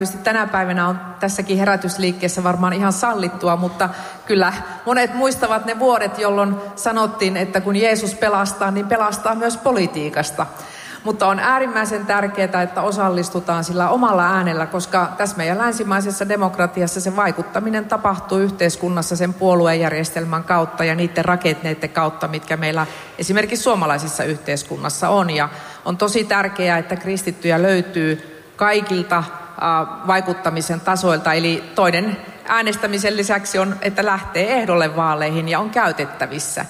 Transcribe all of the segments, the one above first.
Tänä päivänä on tässäkin herätysliikkeessä varmaan ihan sallittua, mutta kyllä monet muistavat ne vuodet, jolloin sanottiin, että kun Jeesus pelastaa, niin pelastaa myös politiikasta. Mutta on äärimmäisen tärkeää, että osallistutaan sillä omalla äänellä, koska tässä meidän länsimaisessa demokratiassa se vaikuttaminen tapahtuu yhteiskunnassa sen puoluejärjestelmän kautta ja niiden rakenteiden kautta, mitkä meillä esimerkiksi suomalaisessa yhteiskunnassa on. Ja on tosi tärkeää, että kristittyjä löytyy kaikilta vaikuttamisen tasoilta, eli toinen äänestämisen lisäksi on, että lähtee ehdolle vaaleihin ja on käytettävissä,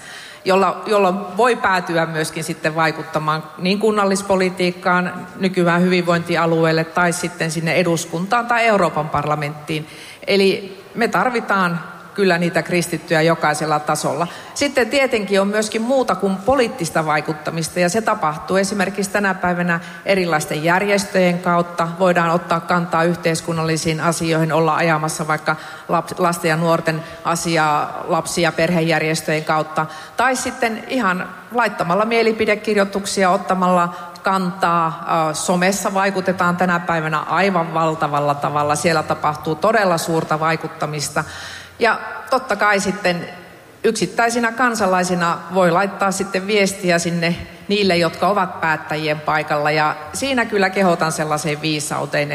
jolloin voi päätyä myöskin sitten vaikuttamaan niin kunnallispolitiikkaan, nykyään hyvinvointialueelle tai sitten sinne eduskuntaan tai Euroopan parlamenttiin. Eli me tarvitaan kyllä niitä kristittyjä jokaisella tasolla. Sitten tietenkin on myöskin muuta kuin poliittista vaikuttamista, ja se tapahtuu esimerkiksi tänä päivänä erilaisten järjestöjen kautta. Voidaan ottaa kantaa yhteiskunnallisiin asioihin, olla ajamassa vaikka lasten ja nuorten asiaa lapsi- ja perhejärjestöjen kautta. Tai sitten ihan laittamalla mielipidekirjoituksia, ottamalla kantaa. Somessa vaikutetaan tänä päivänä aivan valtavalla tavalla. Siellä tapahtuu todella suurta vaikuttamista. Ja totta kai sitten yksittäisinä kansalaisina voi laittaa sitten viestiä sinne niille, jotka ovat päättäjien paikalla. Ja siinä kyllä kehotan sellaiseen viisauteen,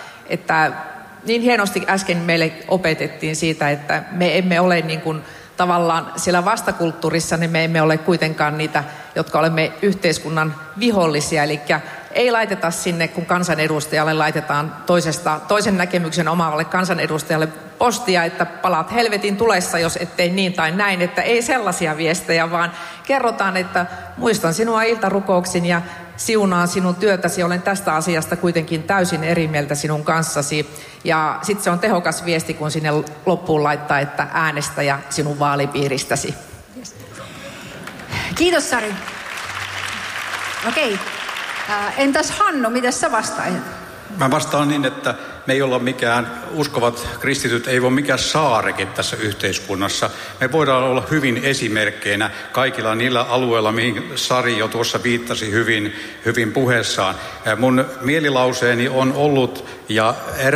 että niin hienosti äsken meille opetettiin siitä, että me emme ole niin kuin tavallaan siellä vastakulttuurissa, niin me emme ole kuitenkaan niitä, jotka olemme yhteiskunnan vihollisia. Eli ei laiteta sinne, kun kansanedustajalle laitetaan toisen näkemyksen omaavalle kansanedustajalle postia, että palaat helvetin tulessa, jos ettei niin tai näin, että ei sellaisia viestejä, vaan kerrotaan, että muistan sinua iltarukouksin ja siunaan sinun työtäsi, olen tästä asiasta kuitenkin täysin eri mieltä sinun kanssasi. Ja sitten se on tehokas viesti, kun sinne loppuun laittaa, että äänestäjä sinun vaalipiiristäsi. Kiitos, Sari. Okei. Entäs Hannu, miten sä vastaat? Mä vastaan niin, että me ei olla mikään, uskovat kristityt ei ole mikään saareke tässä yhteiskunnassa. Me voidaan olla hyvin esimerkkeinä kaikilla niillä alueilla, mihin Sari jo tuossa viittasi hyvin puheessaan. Mun mielilauseeni on ollut, ja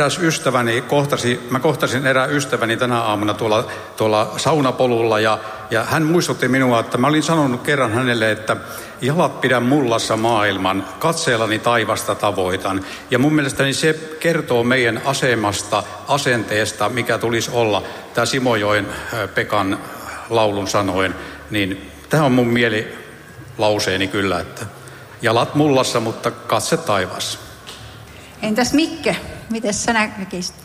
mä kohtasin erään ystäväni tänä aamuna tuolla saunapolulla, ja hän muistutti minua, että mä olin sanonut kerran hänelle, että jalat pidän mullassa maailman, katseellani taivasta tavoitan. Ja mun mielestäni se kertoo meidän asemasta, asenteesta, mikä tulisi olla. Tämä Simojoen Pekan laulun sanoen, niin tämä on mun mielilauseeni kyllä, että jalat mullassa, mutta katse taivaassa. Entäs Mikke, miten sä näkisit?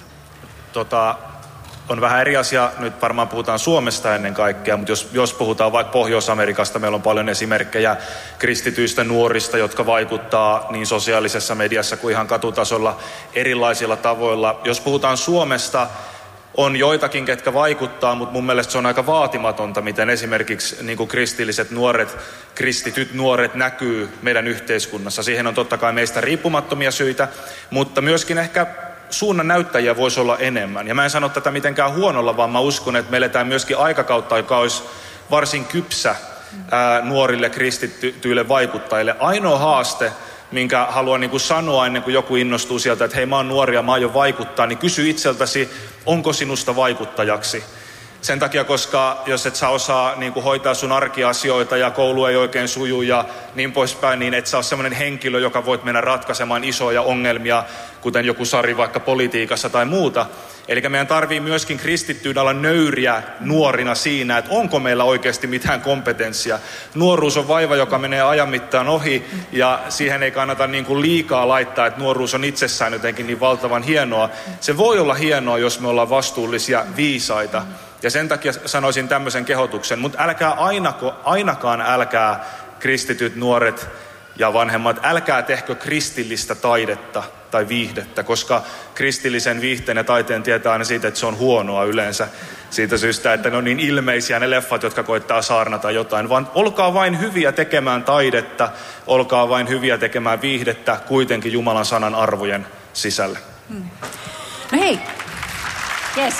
On vähän eri asia, nyt varmaan puhutaan Suomesta ennen kaikkea, mutta jos puhutaan vaikka Pohjois-Amerikasta, meillä on paljon esimerkkejä kristityistä nuorista, jotka vaikuttaa niin sosiaalisessa mediassa kuin ihan katutasolla erilaisilla tavoilla. Jos puhutaan Suomesta, on joitakin, ketkä vaikuttaa, mutta mun mielestä se on aika vaatimatonta, miten esimerkiksi niin kuin kristityt nuoret näkyy meidän yhteiskunnassa. Siihen on totta kai meistä riippumattomia syitä, mutta myöskin ehkä suunnan näyttäjiä voisi olla enemmän. Ja mä en sano tätä mitenkään huonolla, vaan mä uskon, että me eletään myöskin aikakautta, joka olisi varsin kypsä nuorille kristittyille vaikuttajille. Ainoa haaste, minkä haluan niin kuin sanoa ennen kuin joku innostuu sieltä, että hei, mä oon nuori ja mä aion vaikuttaa, niin kysy itseltäsi, onko sinusta vaikuttajaksi? Sen takia, koska jos et sä osaa niin kuin hoitaa sun arkiasioita ja koulu ei oikein suju ja niin poispäin, niin et sä ole semmoinen henkilö, joka voit mennä ratkaisemaan isoja ongelmia, kuten joku Sari vaikka politiikassa tai muuta. Eli meidän tarvii myöskin kristittyinä olla nöyriä nuorina siinä, että onko meillä oikeasti mitään kompetenssia. Nuoruus on vaiva, joka menee ajan mittaan ohi, ja siihen ei kannata niin kuin liikaa laittaa, että nuoruus on itsessään jotenkin niin valtavan hienoa. Se voi olla hienoa, jos me ollaan vastuullisia, viisaita. Ja sen takia sanoisin tämmöisen kehotuksen, mutta ainakaan älkää kristityt nuoret ja vanhemmat, älkää tehkö kristillistä taidetta tai viihdettä, koska kristillisen viihteen ja taiteen tietää aina siitä, että se on huonoa yleensä. Siitä syystä, että ne on niin ilmeisiä ne leffat, jotka koittaa saarnata jotain, vaan olkaa vain hyviä tekemään taidetta, olkaa vain hyviä tekemään viihdettä kuitenkin Jumalan sanan arvojen sisällä. No hei, yes.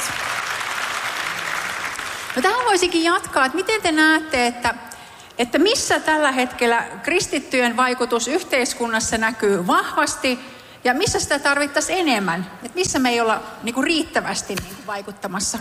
No tähän voisikin jatkaa, että miten te näette, että missä tällä hetkellä kristittyjen vaikutus yhteiskunnassa näkyy vahvasti Ja missä sitä tarvittaisiin enemmän? Et missä me ei olla niin kuin riittävästi niin kuin vaikuttamassa?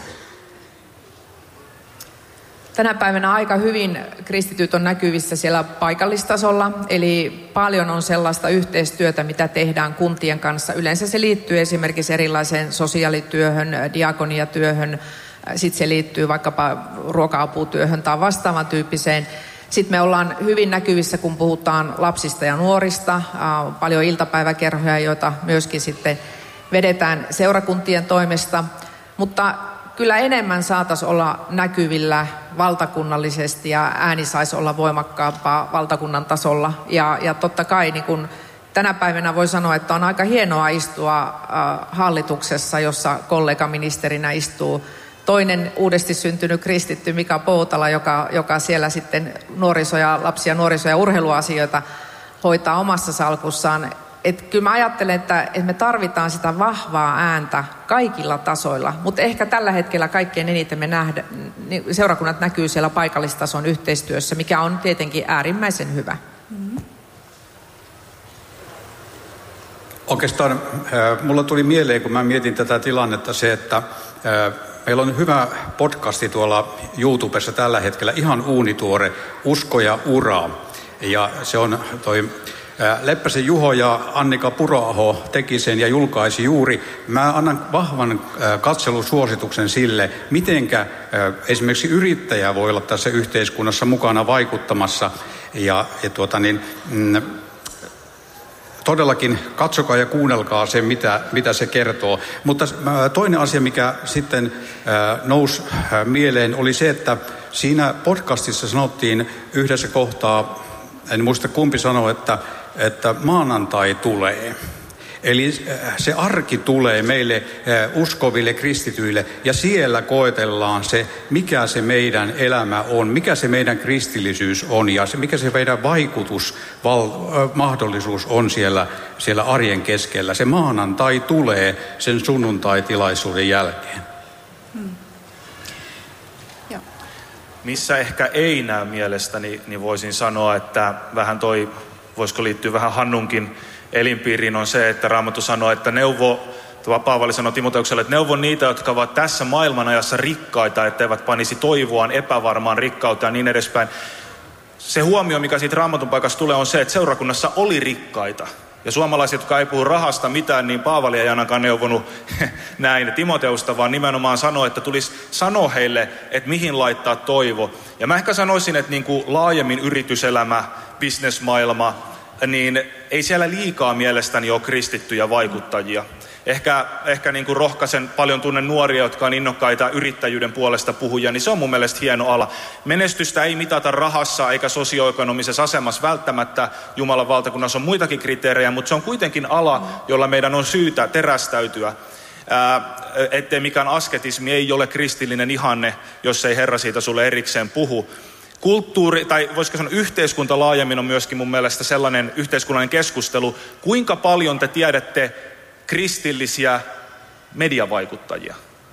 Tänä päivänä aika hyvin kristityt on näkyvissä siellä paikallistasolla, eli paljon on sellaista yhteistyötä, mitä tehdään kuntien kanssa. Yleensä se liittyy esimerkiksi erilaiseen sosiaalityöhön, diakoniatyöhön, sitten se liittyy vaikkapa ruoka-aputyöhön tai vastaavan tyyppiseen. Sitten me ollaan hyvin näkyvissä, kun puhutaan lapsista ja nuorista, paljon iltapäiväkerhoja, joita myöskin sitten vedetään seurakuntien toimesta, mutta kyllä enemmän saataisiin olla näkyvillä valtakunnallisesti ja ääni saisi olla voimakkaampaa valtakunnan tasolla. Ja totta kai niin kun tänä päivänä voi sanoa, että on aika hienoa istua hallituksessa, jossa kollegaministerinä istuu toinen uudesti syntynyt kristitty Mika Poutala, joka siellä sitten lapsia, nuoriso- ja urheiluasioita hoitaa omassa salkussaan. Että kyllä mä ajattelen, että me tarvitaan sitä vahvaa ääntä kaikilla tasoilla, mutta ehkä tällä hetkellä kaikkein eniten seurakunnat näkyy siellä paikallistason yhteistyössä, mikä on tietenkin äärimmäisen hyvä. Oikeastaan mulla tuli mieleen, kun mä mietin tätä tilannetta, se, että meillä on hyvä podcasti tuolla YouTubessa tällä hetkellä, ihan uunituore, Usko ja ura. Ja se on toi Leppäsen Juho ja Annika Puroaho teki sen ja julkaisi juuri. Mä annan vahvan katselusuosituksen sille, mitenkä esimerkiksi yrittäjä voi olla tässä yhteiskunnassa mukana vaikuttamassa. Todellakin katsokaa ja kuunnelkaa se, mitä se kertoo. Mutta toinen asia, mikä sitten nousi mieleen, oli se, että siinä podcastissa sanottiin yhdessä kohtaa, en muista kumpi sanoi, että maanantai tulee. Eli se arki tulee meille uskoville kristityille ja siellä koetellaan se, mikä se meidän elämä on, mikä se meidän kristillisyys on ja mikä se meidän mahdollisuus on siellä arjen keskellä. Se maanantai tulee sen sunnuntai-tilaisuuden jälkeen. Missä ehkä ei näy mielestäni, niin voisin sanoa, että vähän voisiko liittyä vähän Hannunkin elinpiiriin on se, että Raamattu sanoo, että Paavali sanoi Timoteukselle, että neuvo niitä, jotka ovat tässä maailmanajassa rikkaita, etteivät panisi toivoaan epävarmaan rikkauteen ja niin edespäin. Se huomio, mikä siitä Raamatun paikasta tulee, on se, että seurakunnassa oli rikkaita. Ja suomalaiset, jotka ei puhu rahasta mitään, niin Paavali ei ainakaan neuvonut näin Timoteusta, vaan nimenomaan sanoi, että tulisi sanoa heille, että mihin laittaa toivo. Ja mä ehkä sanoisin, että niin kuin laajemmin yrityselämä, bisnesmaailma, niin ei siellä liikaa mielestäni ole kristittyjä vaikuttajia. Ehkä niin kuin rohkaisen, paljon tunnen nuoria, jotka on innokkaita yrittäjyyden puolesta puhujia, niin se on mun mielestä hieno ala. Menestystä ei mitata rahassa eikä sosioekonomisessa asemassa välttämättä. Jumalan valtakunnassa on muitakin kriteerejä, mutta se on kuitenkin ala, jolla meidän on syytä terästäytyä. Ettei mikään asketismi ei ole kristillinen ihanne, jos ei Herra siitä sulle erikseen puhu. Kulttuuri, tai voisiko sanoa yhteiskunta laajemmin on myöskin mun mielestä sellainen yhteiskunnallinen keskustelu. Kuinka paljon te tiedätte kristillisiä mediavaikuttajia,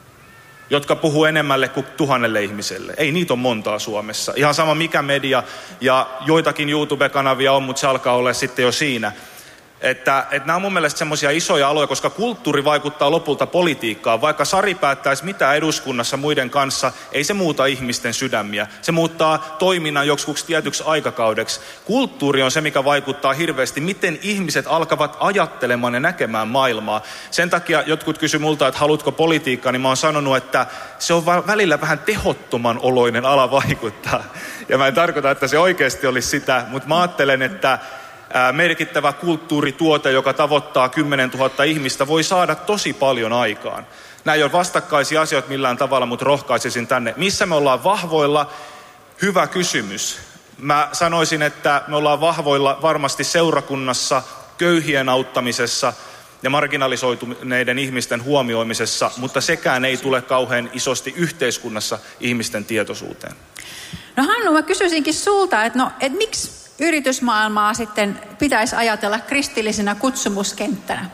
jotka puhuu enemmälle kuin 1000 ihmiselle? Ei niitä ole montaa Suomessa. Ihan sama mikä media, ja joitakin YouTube-kanavia on, mutta se alkaa olla sitten jo siinä. Että nämä on mun mielestä semmoisia isoja aloja, koska kulttuuri vaikuttaa lopulta politiikkaan. Vaikka Sari päättäisi mitä eduskunnassa muiden kanssa, ei se muuta ihmisten sydämiä. Se muuttaa toiminnan joksikuksi tietyksi aikakaudeksi. Kulttuuri on se, mikä vaikuttaa hirveästi, miten ihmiset alkavat ajattelemaan ja näkemään maailmaa. Sen takia jotkut kysy multa, että haluatko politiikkaa, niin mä oon sanonut, että se on välillä vähän tehottoman oloinen ala vaikuttaa. Ja mä en tarkoita, että se oikeasti olisi sitä, mutta mä ajattelen, että merkittävä kulttuurituote, joka tavoittaa 10 000 ihmistä, voi saada tosi paljon aikaan. Nämä ei ole vastakkaisia asioita millään tavalla, mutta rohkaisisin tänne. Missä me ollaan vahvoilla? Hyvä kysymys. Mä sanoisin, että me ollaan vahvoilla varmasti seurakunnassa, köyhien auttamisessa ja marginalisoituneiden ihmisten huomioimisessa, mutta sekään ei tule kauhean isosti yhteiskunnassa ihmisten tietoisuuteen. No Hannu, mä kysyisinkin sulta, että miksi yritysmaailmaa sitten pitäisi ajatella kristillisenä kutsumuskenttänä?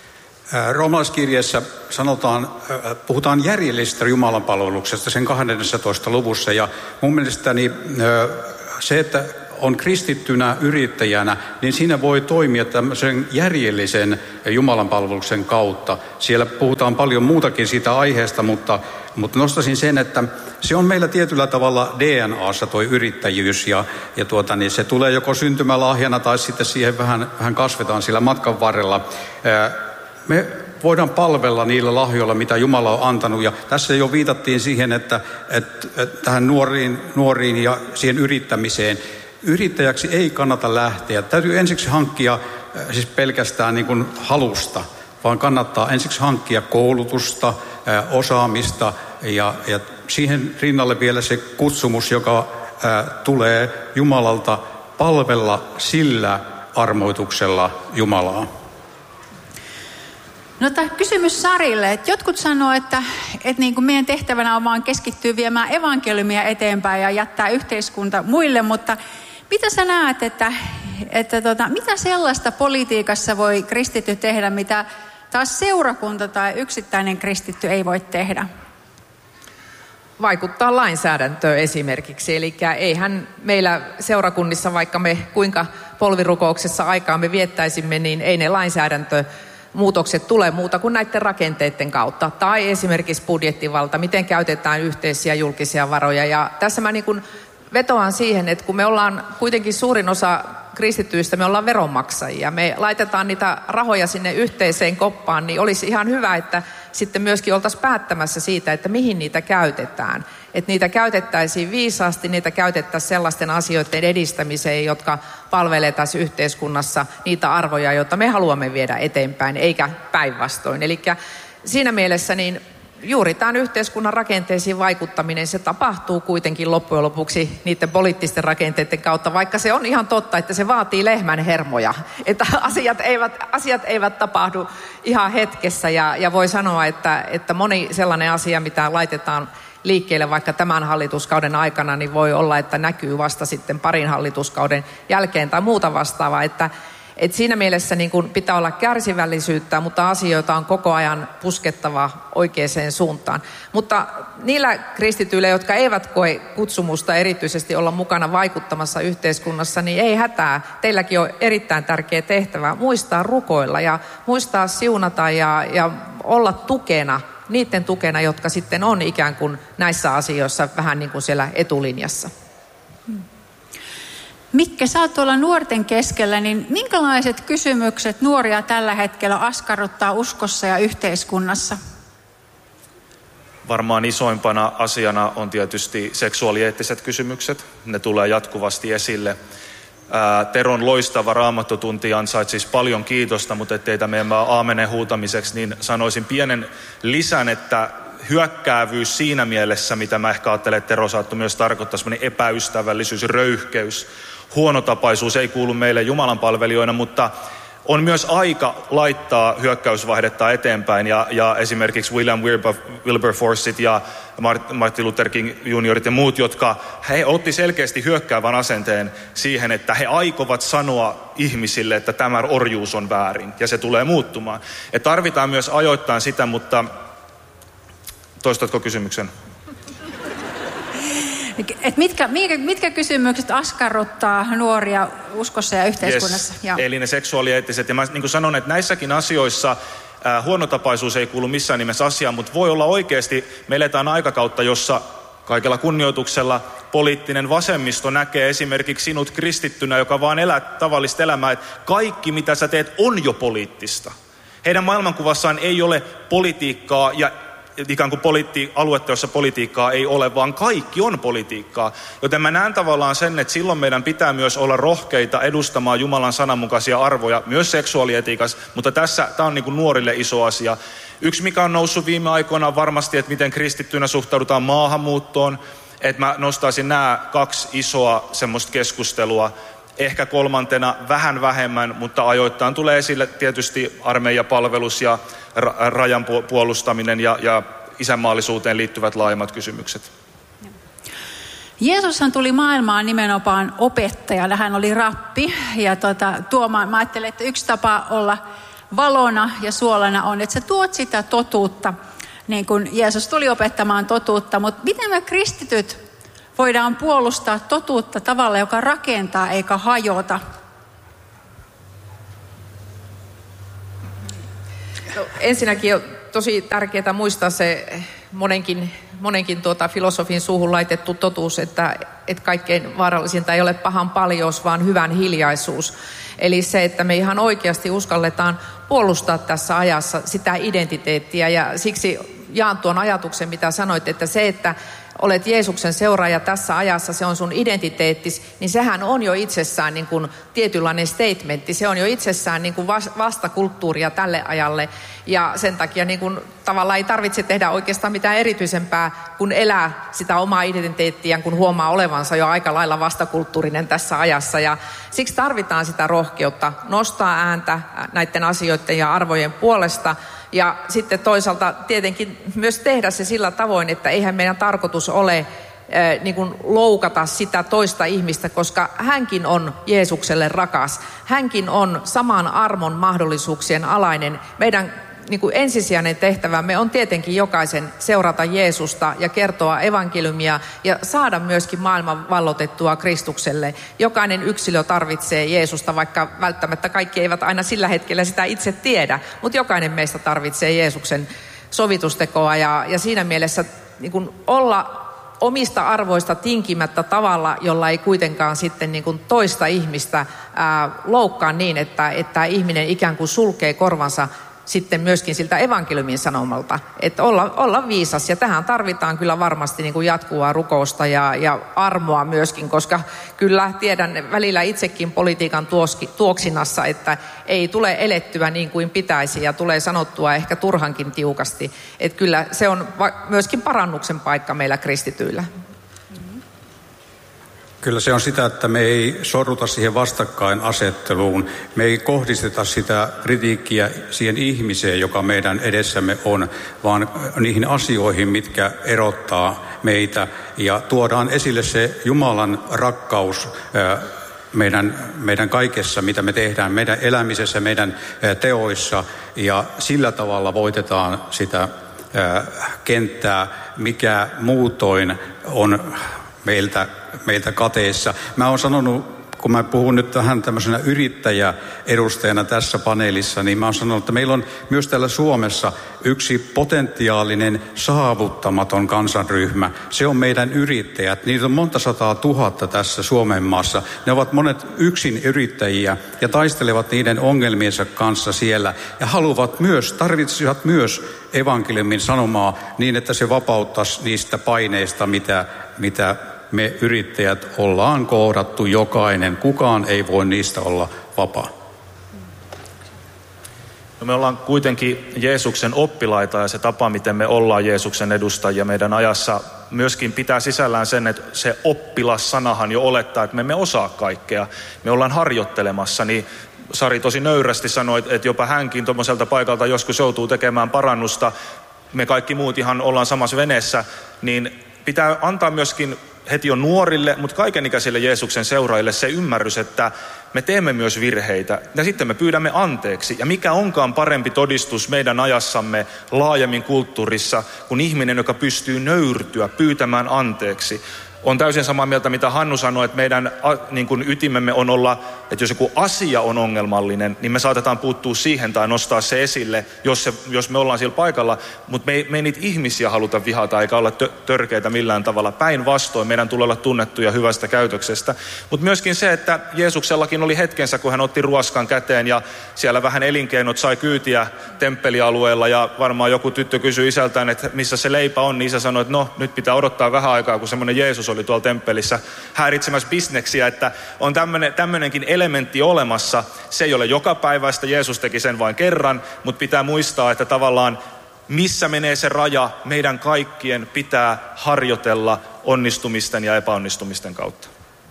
Roomalaiskirjeessä puhutaan järjellisestä jumalanpalveluksesta sen 12. luvussa. Ja mun mielestäni se, että on kristittynä yrittäjänä, niin siinä voi toimia tämmöisen järjellisen Jumalan palveluksen kautta. Siellä puhutaan paljon muutakin siitä aiheesta, mutta nostaisin sen, että se on meillä tietyllä tavalla DNAssa toi yrittäjyys ja niin se tulee joko syntymälahjana tai sitten siihen vähän kasvetaan sillä matkan varrella. Me voidaan palvella niillä lahjoilla, mitä Jumala on antanut. Ja tässä jo viitattiin siihen, että tähän nuoriin ja siihen yrittämiseen. Yrittäjäksi ei kannata lähteä. Täytyy ensiksi hankkia siis pelkästään niin kuin halusta, vaan kannattaa ensiksi hankkia koulutusta, osaamista ja siihen rinnalle vielä se kutsumus, joka tulee Jumalalta, palvella sillä armoituksella Jumalaa. No tämä kysymys Sarille, että jotkut sanoo, että niin kuin meidän tehtävänä on vaan keskittyä viemään evankeliumia eteenpäin ja jättää yhteiskunta muille, mutta mitä sä näet, että mitä sellaista politiikassa voi kristitty tehdä, mitä taas seurakunta tai yksittäinen kristitty ei voi tehdä? Vaikuttaa lainsäädäntöön esimerkiksi, eli eihän meillä seurakunnissa, vaikka me kuinka polvirukouksessa aikaa me viettäisimme, niin ei ne lainsäädäntömuutokset tule muuta kuin näiden rakenteiden kautta. Tai esimerkiksi budjettivalta, miten käytetään yhteisiä julkisia varoja. Ja tässä mä niin kuin vetoan siihen, että kun me ollaan kuitenkin suurin osa kristityistä, me ollaan veronmaksajia. Me laitetaan niitä rahoja sinne yhteiseen koppaan, niin olisi ihan hyvä, että sitten myöskin oltaisiin päättämässä siitä, että mihin niitä käytetään. Että niitä käytettäisiin viisaasti, niitä käytettäisiin sellaisten asioiden edistämiseen, jotka palvelee tässä yhteiskunnassa niitä arvoja, joita me haluamme viedä eteenpäin, eikä päinvastoin. Eli siinä mielessä niin juuri tämän yhteiskunnan rakenteisiin vaikuttaminen, se tapahtuu kuitenkin loppujen lopuksi niiden poliittisten rakenteiden kautta, vaikka se on ihan totta, että se vaatii lehmän hermoja, että asiat eivät tapahdu ihan hetkessä ja voi sanoa, että moni sellainen asia, mitä laitetaan liikkeelle vaikka tämän hallituskauden aikana, niin voi olla, että näkyy vasta sitten parin hallituskauden jälkeen tai muuta vastaavaa, että siinä mielessä niin kun pitää olla kärsivällisyyttä, mutta asioita on koko ajan puskettava oikeaan suuntaan. Mutta niillä kristityillä, jotka eivät koe kutsumusta erityisesti olla mukana vaikuttamassa yhteiskunnassa, niin ei hätää. Teilläkin on erittäin tärkeä tehtävä muistaa rukoilla ja muistaa siunata ja olla tukena, niiden tukena, jotka sitten on ikään kuin näissä asioissa vähän niin kuin siellä etulinjassa. Mikke, sä oot tuolla nuorten keskellä, niin minkälaiset kysymykset nuoria tällä hetkellä askarruttaa uskossa ja yhteiskunnassa? Varmaan isoimpana asiana on tietysti seksuaalieettiset kysymykset. Ne tulee jatkuvasti esille. Teron loistava raamattotunti ansaitsisi paljon kiitosta, mutta ettei tämä meidän aamenen huutamiseksi, niin sanoisin pienen lisän, että hyökkäävyys siinä mielessä, mitä mä ehkä ajattelen, että Tero saattoi myös tarkoittaa, semmoinen epäystävällisyys, röyhkeys, huonotapaisuus ei kuulu meille Jumalan palvelijoina, mutta on myös aika laittaa hyökkäysvaihdetta eteenpäin ja esimerkiksi William Wilberforceit ja Martin Luther King juniorit ja muut, jotka he otti selkeästi hyökkäävän asenteen siihen, että he aikovat sanoa ihmisille, että tämä orjuus on väärin ja se tulee muuttumaan. Ja tarvitaan myös ajoittain sitä, mutta toistatko kysymyksen? Et mitkä kysymykset askarruttaa nuoria uskossa ja yhteiskunnassa? Yes. Eli ne seksuaalieettiset. Ja mä niin kuin sanon, että näissäkin asioissa huonotapaisuus ei kuulu missään nimessä asiaan, mutta voi olla oikeasti, me eletään aikakautta, jossa kaikella kunnioituksella poliittinen vasemmisto näkee esimerkiksi sinut kristittynä, joka vaan elää tavallista elämää, että kaikki mitä sä teet on jo poliittista. Heidän maailmankuvassaan ei ole politiikkaa ja ikään kuin aluetta, jossa politiikkaa ei ole, vaan kaikki on politiikkaa. Joten mä näen tavallaan sen, että silloin meidän pitää myös olla rohkeita edustamaan Jumalan sananmukaisia arvoja, myös seksuaalietiikassa, mutta tämä on niin kuin nuorille iso asia. Yksi, mikä on noussut viime aikoina, on varmasti, että miten kristittynä suhtaudutaan maahanmuuttoon. Että mä nostaisin nämä 2 isoa semmoista keskustelua. Ehkä kolmantena vähän vähemmän, mutta ajoittain tulee esille tietysti armeijapalvelus ja rajan puolustaminen ja isänmaallisuuteen liittyvät laajemmat kysymykset. Jeesushan tuli maailmaan nimenomaan opettajana. Hän oli rappi ja mä ajattelen, että yksi tapa olla valona ja suolana on, että sä tuot sitä totuutta, niin kuin Jeesus tuli opettamaan totuutta. Mutta miten me kristityt voidaan puolustaa totuutta tavalla, joka rakentaa eikä hajota? No, ensinnäkin on tosi tärkeää muistaa se monenkin filosofin suuhun laitettu totuus, että kaikkein vaarallisinta ei ole pahan paljous, vaan hyvän hiljaisuus. Eli se, että me ihan oikeasti uskalletaan puolustaa tässä ajassa sitä identiteettiä, ja siksi jaan tuon ajatuksen, mitä sanoit, että se, että olet Jeesuksen seuraaja tässä ajassa, se on sun identiteettis, niin sehän on jo itsessään niin kuin tietynlainen statementti. Se on jo itsessään niin kuin vastakulttuuria tälle ajalle, ja sen takia niin kuin tavallaan ei tarvitse tehdä oikeastaan mitään erityisempää, kun elää sitä omaa identiteettiään, kun huomaa olevansa jo aika lailla vastakulttuurinen tässä ajassa. Ja siksi tarvitaan sitä rohkeutta nostaa ääntä näiden asioiden ja arvojen puolesta, ja sitten toisaalta tietenkin myös tehdä se sillä tavoin, että eihän meidän tarkoitus ole niin kuin loukata sitä toista ihmistä, koska hänkin on Jeesukselle rakas. Hänkin on saman armon mahdollisuuksien alainen. Meidän niin kuin ensisijainen tehtävämme on tietenkin jokaisen seurata Jeesusta ja kertoa evankeliumia ja saada myöskin maailman vallotettua Kristukselle. Jokainen yksilö tarvitsee Jeesusta, vaikka välttämättä kaikki eivät aina sillä hetkellä sitä itse tiedä, mutta jokainen meistä tarvitsee Jeesuksen sovitustekoa, ja siinä mielessä niin kuin olla omista arvoista tinkimättä tavalla, jolla ei kuitenkaan sitten niin kuin toista ihmistä loukkaa niin, että ihminen ikään kuin sulkee korvansa sitten myöskin siltä evankeliumin sanomalta, että olla viisas. Ja tähän tarvitaan kyllä varmasti niin kuin jatkuvaa rukousta ja armoa myöskin, koska kyllä tiedän välillä itsekin politiikan tuoksinassa, että ei tule elettyä niin kuin pitäisi ja tulee sanottua ehkä turhankin tiukasti. Että kyllä se on myöskin parannuksen paikka meillä kristityillä. Kyllä se on sitä, että me ei sorruta siihen vastakkainasetteluun. Me ei kohdisteta sitä kritiikkiä siihen ihmiseen, joka meidän edessämme on, vaan niihin asioihin, mitkä erottaa meitä. Ja tuodaan esille se Jumalan rakkaus meidän kaikessa, mitä me tehdään, meidän elämisessä, meidän teoissa. Ja sillä tavalla voitetaan sitä kenttää, mikä muutoin on meiltä kateessa. Mä oon sanonut, kun mä puhun nyt tähän tämmöisenä yrittäjäedustajana tässä paneelissa, niin mä oon sanonut, että meillä on myös täällä Suomessa yksi potentiaalinen saavuttamaton kansanryhmä. Se on meidän yrittäjät. Niitä on monta 100 000 tässä Suomen maassa. Ne ovat monet yksin yrittäjiä ja taistelevat niiden ongelmiensa kanssa siellä ja tarvitsisivat myös evankeliumin sanomaa niin, että se vapauttaisi niistä paineista, mitä me yrittäjät ollaan kohdattu jokainen. Kukaan ei voi niistä olla vapaa. No me ollaan kuitenkin Jeesuksen oppilaita, ja se tapa, miten me ollaan Jeesuksen edustajia meidän ajassa, myöskin pitää sisällään sen, että se oppilassanahan jo olettaa, että me emme osaa kaikkea. Me ollaan harjoittelemassa, niin Sari tosi nöyrästi sanoi, että jopa hänkin tuommoiselta paikalta joskus joutuu tekemään parannusta. Me kaikki muut ihan ollaan samassa veneessä, niin pitää antaa myöskin heti jo nuorille, mutta kaikenikäisille Jeesuksen seuraajille se ymmärrys, että me teemme myös virheitä ja sitten me pyydämme anteeksi. Ja mikä onkaan parempi todistus meidän ajassamme laajemmin kulttuurissa kuin ihminen, joka pystyy nöyrtyä pyytämään anteeksi. On täysin samaa mieltä, mitä Hannu sanoi, että meidän niin kuin ytimemme on olla, että jos joku asia on ongelmallinen, niin me saatetaan puuttua siihen tai nostaa se esille, jos me ollaan siellä paikalla. Mutta me ei niitä ihmisiä haluta vihata eikä olla törkeitä millään tavalla. Päinvastoin meidän tulee olla tunnettuja hyvästä käytöksestä. Mutta myöskin se, että Jeesuksellakin oli hetkensä, kun hän otti ruoskan käteen ja siellä vähän elinkeinot sai kyytiä temppelialueella. Ja varmaan joku tyttö kysyi isältään, että missä se leipä on, niin isä sanoi, että no nyt pitää odottaa vähän aikaa, kun semmoinen Jeesus oli tuolla temppelissä häiritsemässä bisneksiä, että on tämmöinenkin elementti olemassa. Se ei ole jokapäiväistä, Jeesus teki sen vain kerran, mutta pitää muistaa, että tavallaan missä menee se raja, meidän kaikkien pitää harjoitella onnistumisten ja epäonnistumisten kautta.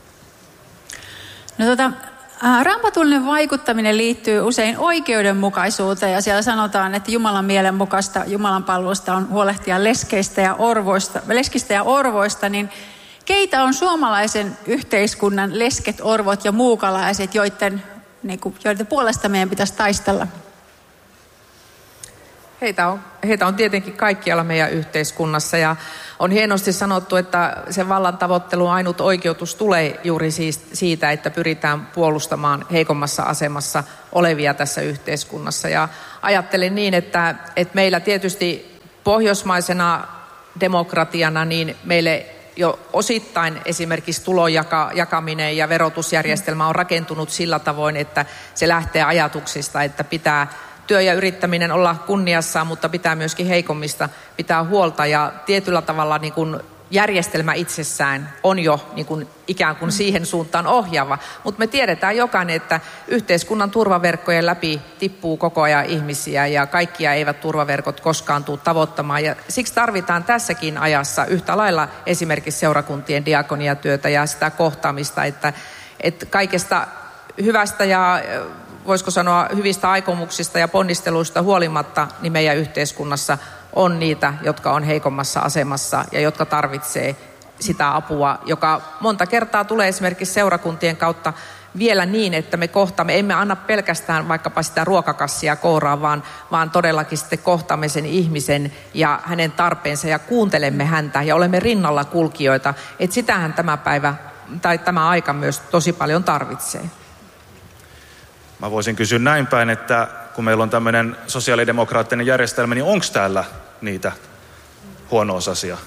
No raamatullinen vaikuttaminen liittyy usein oikeudenmukaisuuteen, ja siellä sanotaan, että Jumalan mielen mukaista Jumalan palvelusta on huolehtia leskistä ja orvoista, niin keitä on suomalaisen yhteiskunnan lesket, orvot ja muukalaiset, joiden puolesta meidän pitäisi taistella? Heitä on tietenkin kaikkialla meidän yhteiskunnassa ja on hienosti sanottu, että se vallan tavoittelun ainut oikeutus tulee juuri siitä, että pyritään puolustamaan heikommassa asemassa olevia tässä yhteiskunnassa. Ja ajattelen niin, että meillä tietysti pohjoismaisena demokratiana niin meille jo osittain esimerkiksi tulon jakaminen ja verotusjärjestelmä on rakentunut sillä tavoin, että se lähtee ajatuksista, että pitää työ ja yrittäminen olla kunniassaan, mutta pitää myöskin heikommista pitää huolta ja tietyllä tavalla niin kuin järjestelmä itsessään on jo niin kuin ikään kuin siihen suuntaan ohjaava, mutta me tiedetään jokainen, että yhteiskunnan turvaverkkojen läpi tippuu koko ajan ihmisiä ja kaikkia eivät turvaverkot koskaan tule tavoittamaan ja siksi tarvitaan tässäkin ajassa yhtä lailla esimerkiksi seurakuntien diakoniatyötä ja sitä kohtaamista, että kaikesta hyvästä ja voisiko sanoa hyvistä aikomuksista ja ponnisteluista huolimatta, niin meidän yhteiskunnassa on niitä, jotka on heikommassa asemassa ja jotka tarvitsee sitä apua, joka monta kertaa tulee esimerkiksi seurakuntien kautta vielä niin, että me kohtaamme, emme anna pelkästään vaikkapa sitä ruokakassia kouraan, vaan todellakin sitten kohtaamme sen ihmisen ja hänen tarpeensa ja kuuntelemme häntä ja olemme rinnalla kulkijoita. Että sitähän tämä päivä tai tämä aika myös tosi paljon tarvitsee. Mä voisin kysyä näin päin, että kun meillä on tämmöinen sosiaalidemokraattinen järjestelmä, niin onko täällä niitä huono-osaisia?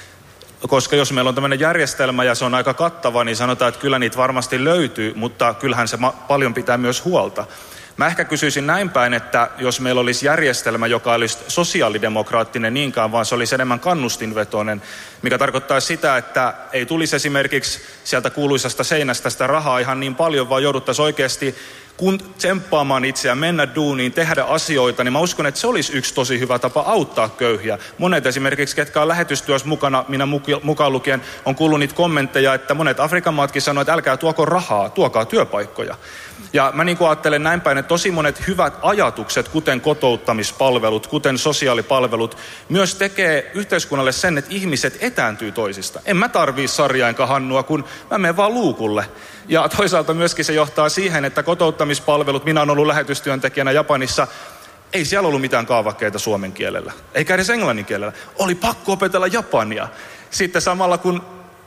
Koska jos meillä on tämmöinen järjestelmä ja se on aika kattava, niin sanotaan, että kyllä niitä varmasti löytyy, mutta kyllähän se paljon pitää myös huolta. Mä ehkä kysyisin näin päin, että jos meillä olisi järjestelmä, joka olisi sosiaalidemokraattinen niinkään, vaan se olisi enemmän kannustinvetoinen, mikä tarkoittaa sitä, että ei tulisi esimerkiksi sieltä kuuluisasta seinästä sitä rahaa ihan niin paljon, vaan jouduttaisiin oikeasti tsemppaamaan itseään, mennä duuniin, tehdä asioita, niin mä uskon, että se olisi yksi tosi hyvä tapa auttaa köyhiä. Monet esimerkiksi, ketkä on lähetystyössä mukana, minä mukaan lukien, on kuullut niitä kommentteja, että monet Afrikan maatkin sanoo, että älkää tuoko rahaa, tuokaa työpaikkoja. Ja mä niin kuin ajattelen näin päin, että tosi monet hyvät ajatukset, kuten kotouttamispalvelut, kuten sosiaalipalvelut, myös tekee yhteiskunnalle sen, että ihmiset etääntyy toisista. En mä tarvii Sarjaa enkä Hannua, kun mä menen vaan luukulle. Ja toisaalta myöskin se johtaa siihen, että kotouttamispalvelut, minä olen ollut lähetystyöntekijänä Japanissa, ei siellä ollut mitään kaavakkeita suomen kielellä, eikä edes englannin kielellä. Oli pakko opetella japania. Sitten samalla kun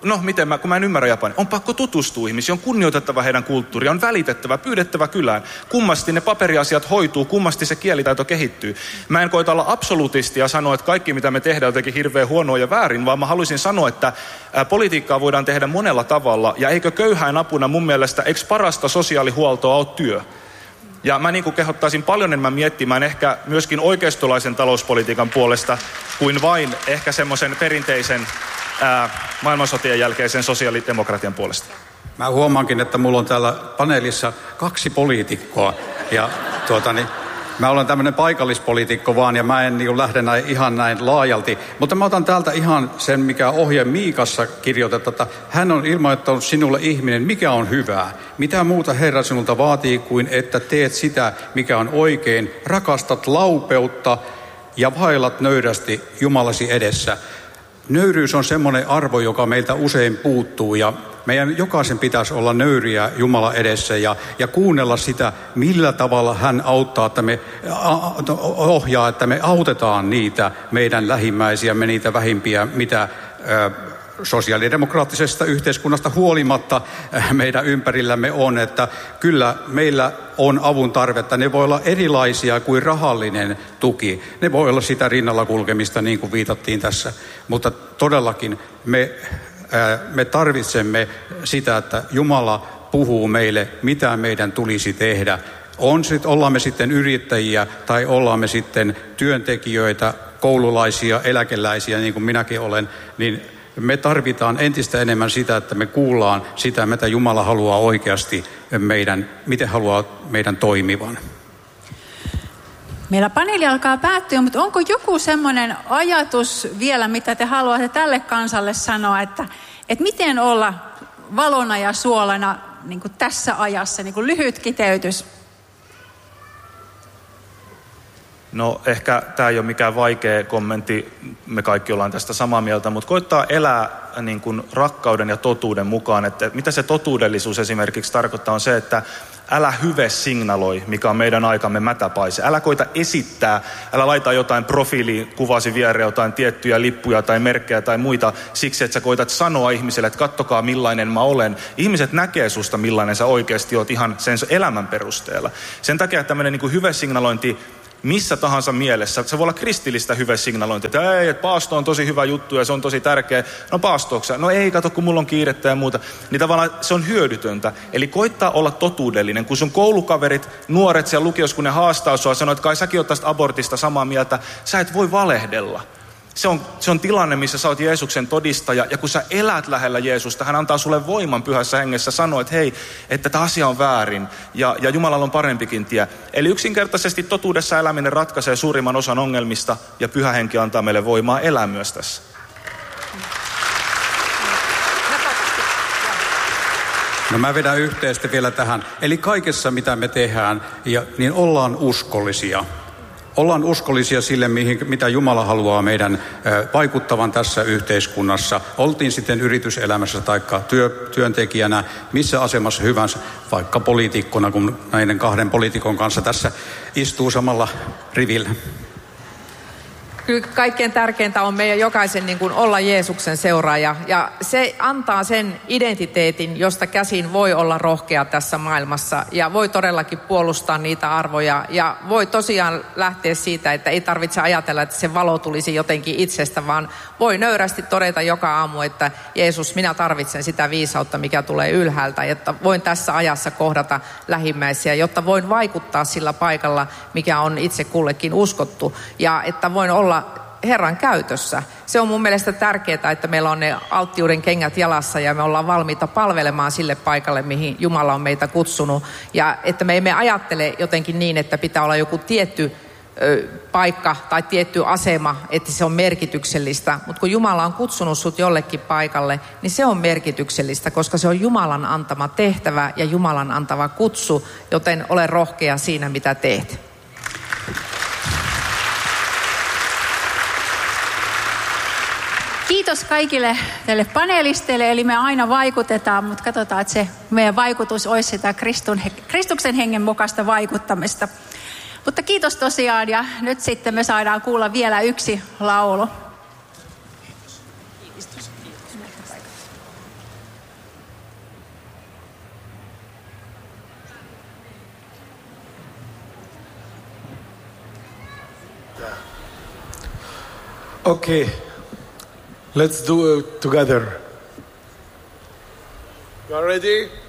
mä en ymmärrä japania. On pakko tutustua ihmisiin, on kunnioitettava heidän kulttuuria, on välitettävä, pyydettävä kylään. Kummasti ne paperiasiat hoituu, kummasti se kielitaito kehittyy. Mä en koita olla absolutisti ja sanoa, että kaikki mitä me tehdään on jotenkin hirveän huonoa ja väärin, vaan mä haluaisin sanoa, että politiikkaa voidaan tehdä monella tavalla. Ja eikö köyhään apuna mun mielestä, eikö parasta sosiaalihuoltoa ole työ? Ja mä niin kuin kehottaisin paljon enemmän miettimään ehkä myöskin oikeistolaisen talouspolitiikan puolesta kuin vain ehkä semmoisen perinteisen maailmansotien jälkeisen sosiaalidemokratian puolesta. Mä huomaankin, että mulla on täällä paneelissa 2 poliitikkoa ja mä olen tämmöinen paikallispoliitikko vaan ja mä en niin lähde ihan näin laajalti. Mutta mä otan täältä ihan sen, mikä ohje Miikassa kirjoitettu, että hän on ilmoittanut sinulle ihminen, mikä on hyvää. Mitä muuta Herra sinulta vaatii kuin, että teet sitä, mikä on oikein, rakastat laupeutta ja vaellat nöyrästi Jumalasi edessä. Nöyryys on semmoinen arvo, joka meiltä usein puuttuu ja meidän jokaisen pitäisi olla nöyriä Jumala edessä ja kuunnella sitä, millä tavalla hän auttaa, että me ohjaa, että me autetaan niitä meidän lähimmäisiämme, niitä vähimpiä, mitä sosiaalidemokraattisesta yhteiskunnasta huolimatta meidän ympärillämme on, että kyllä meillä on avun tarvetta. Ne voi olla erilaisia kuin rahallinen tuki. Ne voi olla sitä rinnalla kulkemista, niin kuin viitattiin tässä. Mutta todellakin me tarvitsemme sitä, että Jumala puhuu meille, mitä meidän tulisi tehdä. Ollaan me sitten yrittäjiä tai ollaan me sitten työntekijöitä, koululaisia, eläkeläisiä, niin kuin minäkin olen, niin me tarvitaan entistä enemmän sitä, että me kuullaan sitä, mitä Jumala haluaa oikeasti miten haluaa meidän toimivan. Meillä paneeli alkaa päättyä, mutta onko joku semmoinen ajatus vielä, mitä te haluatte tälle kansalle sanoa, että miten olla valona ja suolana niin kuin tässä ajassa, niin kuin lyhyt kiteytys? No ehkä tämä ei ole mikään vaikea kommentti, me kaikki ollaan tästä samaa mieltä, mutta koittaa elää niin kuin rakkauden ja totuuden mukaan. Että mitä se totuudellisuus esimerkiksi tarkoittaa on se, että älä hyve signaloi, mikä on meidän aikamme mätäpaise. Älä koita esittää, älä laita jotain profiilikuvasi viereen jotain tiettyjä lippuja tai merkkejä tai muita siksi, että sä koitat sanoa ihmisille, että kattokaa millainen mä olen. Ihmiset näkee susta millainen sä oikeasti oot ihan sen elämän perusteella. Sen takia, että tämmöinen niin hyve signalointi missä tahansa mielessä. Se voi olla kristillistä hyvesignalointia, että ei, että paasto on tosi hyvä juttu ja se on tosi tärkeä. No paastoksä? No ei, kato, kun mulla on kiirettä ja muuta. Niin tavallaan se on hyödytöntä. Eli koittaa olla totuudellinen. Kun sun koulukaverit, nuoret siellä lukiossa, kun ne haastaa sua, sanoo, että kai säkin oot tästä abortista samaa mieltä, sä et voi valehdella. Se on tilanne, missä sä oot Jeesuksen todistaja, ja kun sä elät lähellä Jeesusta, hän antaa sulle voiman pyhässä hengessä sanoa, että hei, että tämä asia on väärin, ja Jumalalla on parempikin tie. Eli yksinkertaisesti totuudessa eläminen ratkaisee suurimman osan ongelmista, ja pyhä henki antaa meille voimaa elää myös tässä. No mä vedän yhteistä vielä tähän. Eli kaikessa, mitä me tehdään, niin ollaan uskollisia. Ollaan uskollisia sille, mitä Jumala haluaa meidän vaikuttavan tässä yhteiskunnassa. Oltiin sitten yrityselämässä tai työntekijänä, missä asemassa hyvänsä, vaikka poliitikkona, kun näiden kahden poliitikon kanssa tässä istuu samalla rivillä. Kyllä kaikkein tärkeintä on meidän jokaisen niin kuin olla Jeesuksen seuraaja. Ja se antaa sen identiteetin, josta käsin voi olla rohkea tässä maailmassa. Ja voi todellakin puolustaa niitä arvoja. Ja voi tosiaan lähteä siitä, että ei tarvitse ajatella, että se valo tulisi jotenkin itsestä, vaan voi nöyrästi todeta joka aamu, että Jeesus, minä tarvitsen sitä viisautta, mikä tulee ylhäältä. Jotta voin tässä ajassa kohdata lähimmäisiä, jotta voin vaikuttaa sillä paikalla, mikä on itse kullekin uskottu. Ja että voin olla Herran käytössä. Se on mun mielestä tärkeää, että meillä on ne alttiuden kengät jalassa ja me ollaan valmiita palvelemaan sille paikalle, mihin Jumala on meitä kutsunut. Ja että me emme ajattele jotenkin niin, että pitää olla joku tietty paikka tai tietty asema, että se on merkityksellistä. Mutta kun Jumala on kutsunut sut jollekin paikalle, niin se on merkityksellistä, koska se on Jumalan antama tehtävä ja Jumalan antava kutsu, joten ole rohkea siinä, mitä teet. Kiitos kaikille teille panelisteille, eli me aina vaikutetaan, mutta katsotaan, että se meidän vaikutus olisi sitä Kristuksen hengen mukaista vaikuttamista. Mutta kiitos tosiaan, ja nyt sitten me saadaan kuulla vielä yksi laulu. Okay. Let's do it together. You are ready?